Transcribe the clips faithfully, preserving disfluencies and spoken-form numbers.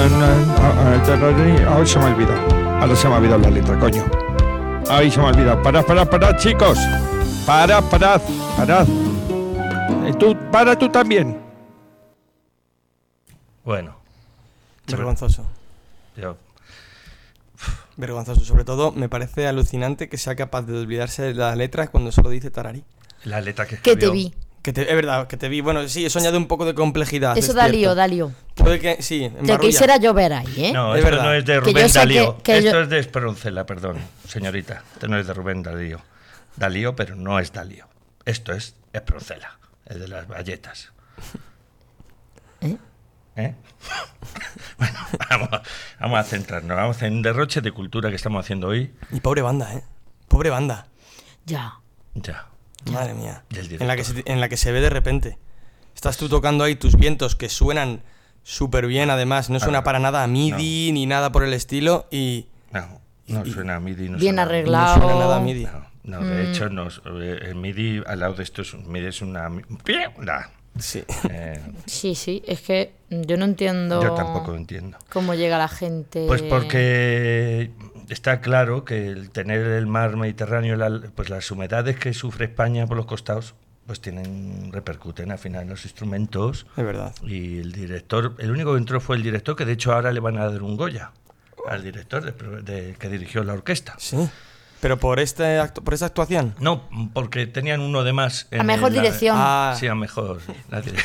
Ay, se me ha olvidado. Ahora se me ha olvidado la letra, coño. Ay, se me ha olvidado. Parad, parad, parad, chicos. Parad, parad, parad. Y tú, para tú también. Bueno. Vergonzoso. Yo... Vergonzoso. Sobre todo, me parece alucinante que sea capaz de olvidarse de la letra cuando solo dice tararí. La letra que Que escribió. te vi. Que te, es verdad, que te vi. Bueno, sí, eso añade un poco de complejidad. Eso es da cierto. lío, da lío. Puede que, sí, Ya embarrulla. quisiera llover ahí, ¿eh? No, Es esto verdad. no es de Que yo Rubén sé Darío. que- que esto yo- es de Esperoncela, perdón, señorita. Esto no es de Rubén Darío. Darío, pero no es Darío. Esto es Esperoncela, el de las galletas. ¿Eh? ¿Eh? Bueno, vamos, vamos a centrarnos. Vamos a hacer un derroche de cultura que estamos haciendo hoy. Y pobre banda, ¿eh? Pobre banda. Ya. Ya. Madre mía. Y el director. En la, que se, en la que se ve de repente. Estás tú tocando ahí tus vientos que suenan súper bien, además. No suena Ah, para nada a MIDI no. ni nada por el estilo. Y No, no Y- suena a MIDI. No Bien suena, arreglado. no suena nada a MIDI. No, no, de Mm. hecho, no, eh, el MIDI al lado de esto es, MIDI es una. Nah, sí. eh, Sí, sí, es que yo no entiendo yo tampoco entiendo. cómo llega la gente. Pues porque está claro que el tener el mar Mediterráneo, la- pues las humedades que sufre España por los costados, pues tienen repercuten al final en los instrumentos. Es verdad. Y el director, el único que entró fue el director, que de hecho ahora le van a dar un Goya al director de, de- que dirigió la orquesta. Sí. Pero por este acto, por esta actuación. No, porque tenían uno de más. A mejor la- dirección. Ah, Sí, a mejor. la dire-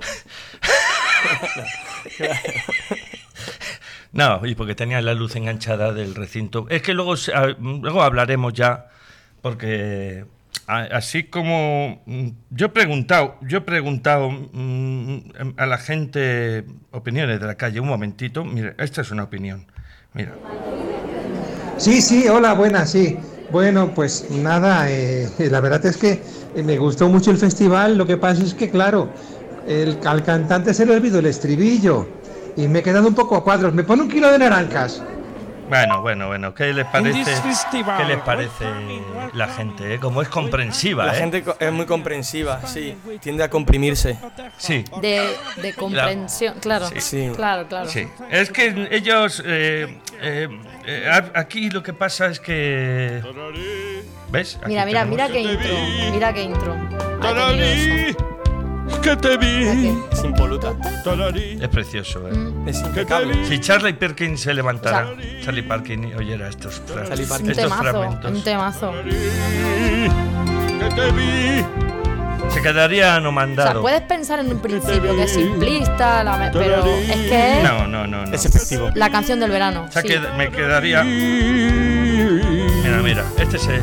No, y porque tenía la luz enganchada del recinto. Es que luego, se- a- luego hablaremos ya, porque a- así como mm, yo he preguntado, yo he preguntado mm, a la gente opiniones de la calle. Un momentito, mire, esta es una opinión. Mira. Sí, sí, hola, buenas, sí. Bueno, pues nada, eh, la verdad es que eh, me gustó mucho el festival, lo que pasa es que, claro, el, al cantante se le olvidó el estribillo y me he quedado un poco a cuadros. ¿Me pone un kilo de naranjas? Bueno, bueno, bueno, ¿qué les parece? ¿Qué les parece la gente? eh? Como es comprensiva, la ¿eh? gente co- es muy comprensiva, sí. Tiende a comprimirse. Sí. De, de comprensión, claro. Sí. Sí. Claro, claro. Sí, es que ellos, eh, eh, eh, a- aquí lo que pasa es que, ¿ves? Aquí Mira, mira, tenemos- mira qué intro. Mira qué intro. Ha Tararí, tenido que te vi. eso. Es impoluta. Tararí, Es precioso, ¿eh? Mm. Es que te impecable. vi. Si Charlie Perkins se levantara, Charlie Perkins y oyera estos, fra- Charlie Un Parker. estos temazo, fragmentos, un temazo. Tararí, que te vi. se quedaría O sea, nomandado. puedes pensar en un principio que es simplista, la me- pero es que es No, no, no, no. Es efectivo. la canción del verano. O sea, sí. que me quedaría... Mira, mira, este es... el-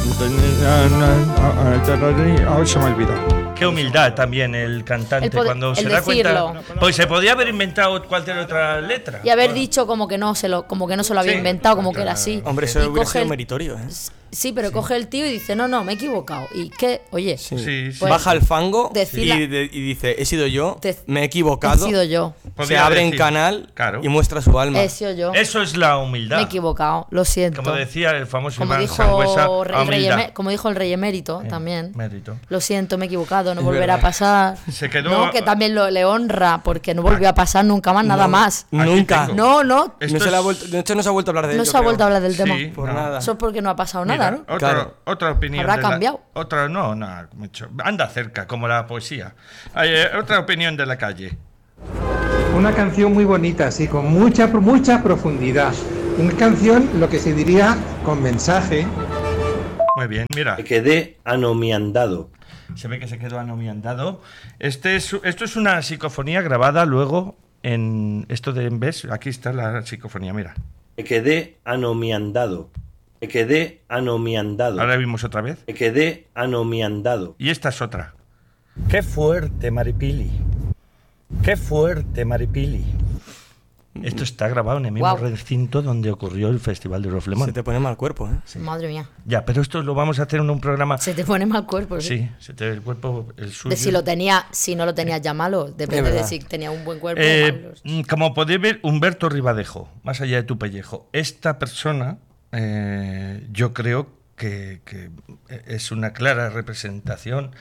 Ay, se me ha olvidado. Qué humildad también el cantante El poder- cuando el se da decirlo. cuenta. Pues se podía haber inventado cualquier otra letra. Y haber dicho como que no se lo, como que no se lo había Sí. inventado, como que era así. Hombre, Y eso hubiera coge sido el- meritorio, ¿eh? Sí, pero coge el tío y dice, no, no, me he equivocado. Y que, oye, Sí. Sí, sí. Pues, Baja el fango y, decila- de- y dice, he sido yo, Te- me he he equivocado. sido yo. Se Podía abre en decir, canal claro. y muestra su alma. He sido yo. Eso es la humildad. Me he equivocado, lo siento. Como decía el famoso Como Iván dijo, Sangüesa, el rey humildad. emé- como dijo el rey emérito Eh, también. Mérito. Lo siento, me he equivocado, no Es volverá verdad. a pasar. Se quedó- No, que también lo, le honra, porque no volvió a pasar nunca más, nada No, más. Aquí Nunca. tengo. No, no, Esto No se le ha es- vuelto- de hecho, no se ha vuelto a hablar de no ello. se ha creo. vuelto a hablar del Sí, tema. Por no. nada. Eso es porque no ha pasado Mira, nada, ¿no? Otra, Claro. otra opinión. Habrá de la- cambiado. otra, no, nada, mucho. Anda cerca, como la poesía. Eh, otra opinión de la calle. Una canción muy bonita, sí, con mucha, mucha profundidad. Una canción, lo que se diría, con mensaje. Muy bien, mira. Me quedé anomiandado. Se ve que se quedó anomiandado. Este es, esto es una psicofonía grabada luego en esto de ¿ves? Aquí está la psicofonía, mira. Me quedé anomiandado. Me quedé anomiandado. Ahora vimos otra vez. Me quedé anomiandado. Y esta es otra. Qué fuerte, Maripili. Qué fuerte, Maripili. Esto está grabado en el mismo Guau. recinto donde ocurrió el Festival de Roflemón. Se te pone mal cuerpo, ¿eh? Madre mía. Ya, pero esto lo vamos a hacer en un programa. Se te pone mal cuerpo. Sí. Sí, se te ve el cuerpo, el suyo. De si lo tenía, si no lo tenías ya malo, depende Es de verdad. si tenía un buen cuerpo o Eh, malo. mm, como podéis ver, Humberto Ribadejo, más allá de tu pellejo, esta persona, eh, yo creo que, que es una clara representación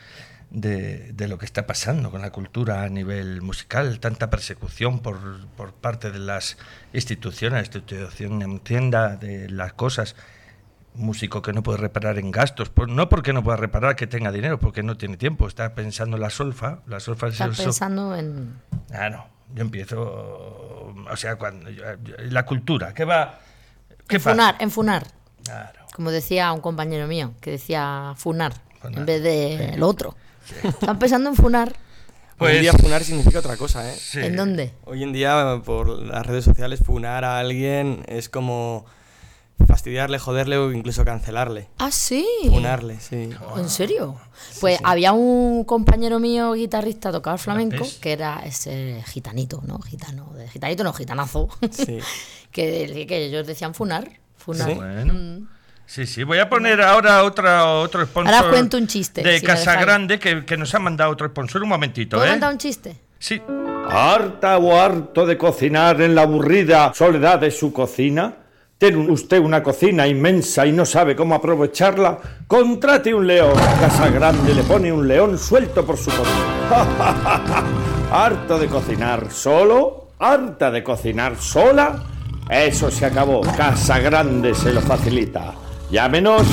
de, de lo que está pasando con la cultura a nivel musical, tanta persecución por, por parte de las instituciones, institución en tienda de las cosas. Músico que no puede reparar en gastos, por, no porque no pueda reparar que tenga dinero, porque no tiene tiempo, está pensando en la solfa, la solfa es Está el sol- pensando en... Ah, no, yo empiezo, o sea, cuando yo- yo- la cultura, ¿qué va? ¿Qué En funar, pasa? en funar. Claro. Como decía un compañero mío, que decía funar, Funar. en vez de lo otro. Están pensando en funar. Hoy Pues- en día funar significa otra cosa, ¿eh? Sí. ¿En dónde? Hoy en día, por las redes sociales, funar a alguien es como fastidiarle, joderle o incluso cancelarle. Ah, sí. Funarle, sí. ¿En serio? Pues había un compañero mío guitarrista, tocaba el flamenco, ¿Ves? que era ese gitanito, ¿no? Gitano, de gitanito no, gitanazo. Sí. que, que ellos decían funar. Funar. Sí. Bueno. Mm. Sí, sí, voy a poner ahora otra, otro sponsor. Ahora os cuento un chiste, De si me Casa dejáis. Grande, que, que nos ha mandado otro sponsor. Un momentito, ¿Puedo ¿eh? contar un chiste? Sí. ¿Harta o harto de cocinar en la aburrida soledad de su cocina? ¿Tiene usted una cocina inmensa y no sabe cómo aprovecharla? Contrate un león. Casa Grande le pone un león suelto por su cocina. ¿Harto de cocinar solo? ¿Harta de cocinar sola? Eso se acabó. Casa Grande se lo facilita. Llámenos.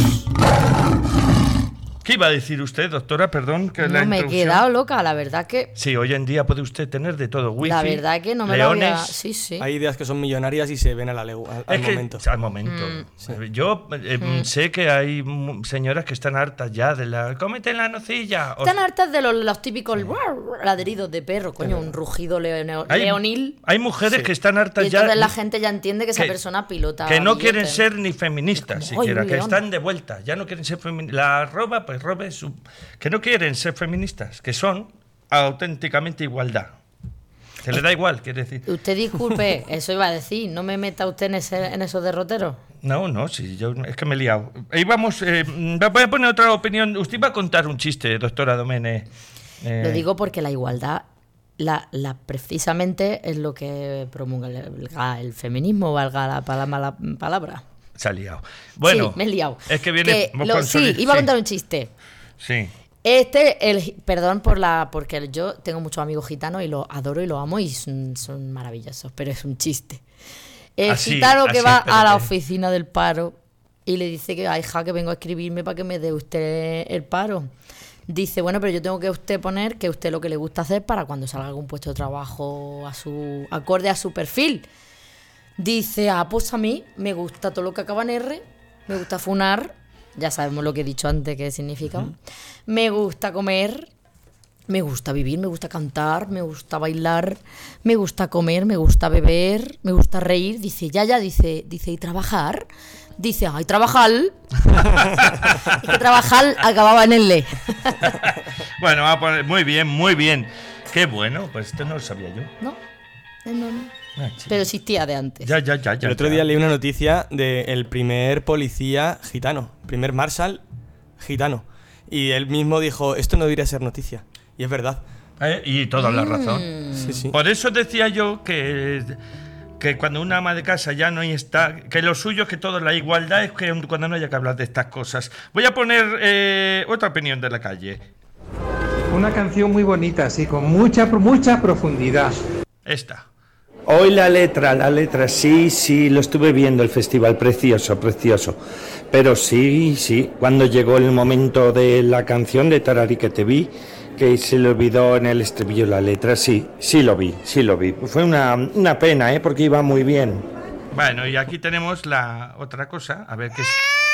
¿Qué iba a decir usted, doctora? Perdón, que la No me he introducción. quedado loca, la verdad que... Sí, hoy en día puede usted tener de todo. Wifi, La verdad que no me leones. lo había... Sí, sí. Hay ideas que son millonarias y se ven a la legu- al, al Es que, momento. al momento. Eh, Yo eh, sé que hay mu- señoras que están hartas ya de la... ¡Cómete la nocilla! O- Están hartas de los, los típicos ladridos de perro, coño, un rugido leone- hay, leonil. hay mujeres que están hartas Y ya... entonces la gente ya entiende que esa que- persona pilota. Que no billetes. quieren ser ni feministas Como, siquiera, ¡ay, un que león! están de vuelta, ya no quieren ser feministas. La arroba, pues robe su... Que no quieren ser feministas, que son auténticamente igualdad. Que le da igual, quiere decir. Usted disculpe, eso iba a decir, no me meta usted en, ese, en esos derroteros. No, no, sí, yo es que me he liado. Ahí vamos, eh, voy a poner otra opinión. Usted iba a contar un chiste, doctora Domene. Eh, Lo digo porque la igualdad, la, la precisamente es lo que promulga el, el- el feminismo, valga la palabra. La palabra. Se ha liado. Bueno, sí, me he liado. es que viene... Que lo- sí, iba a contar un chiste. Sí. Este, el, perdón por la, porque yo tengo muchos amigos gitanos y los adoro y los amo y son, son maravillosos, pero es un chiste. El Así, gitano que así, va espérate. a la oficina del paro y le dice que, ay, hija, que vengo a escribirme para que me dé usted el paro. Dice, bueno, pero yo tengo que usted poner que usted lo que le gusta hacer para cuando salga algún puesto de trabajo a su acorde a su perfil. Dice, ah, pues a mí me gusta todo lo que acaba en R, me gusta funar, ya sabemos lo que he dicho antes que significa. Uh-huh. Me gusta comer, me gusta vivir, me gusta cantar, me gusta bailar, me gusta comer, me gusta beber, me gusta reír. Dice, ya, ya, dice, dice, ¿y trabajar? Dice, ay, trabajar. Y que trabajar acababa en el le. Bueno, va a poner, muy bien, muy bien. Qué bueno, pues esto no lo sabía yo. No, no, no. Ah, chico. Pero existía de antes. Ya, ya, ya, ya. El otro ya. día leí una noticia del primer policía gitano, primer marshal gitano. Y él mismo dijo, esto no debería ser noticia. Y es verdad. Eh, Y toda la razón. Sí, sí. Por eso decía yo que, que cuando una ama de casa ya no está, que lo suyo es que todo, la igualdad es que cuando no haya que hablar de estas cosas. Voy a poner eh, otra opinión de la calle. Una canción muy bonita, sí, con mucha, mucha profundidad. Esta. Hoy la letra, la letra, sí, sí, lo estuve viendo el festival, precioso, precioso. Pero sí, sí, cuando llegó el momento de la canción de Tarari que te vi, que se le olvidó en el estribillo la letra, sí, sí lo vi, sí lo vi. Fue una, una pena, ¿eh? Porque iba muy bien. Bueno, y aquí tenemos la otra cosa, a ver qué es.